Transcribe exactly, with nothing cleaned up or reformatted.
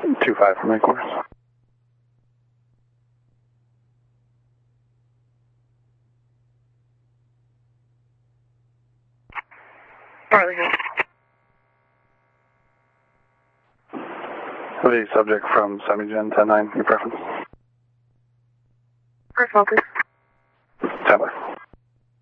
two five for main course. Barley Hill. The subject from Semi-Gen ten nine, your preference? For focus. Stand by.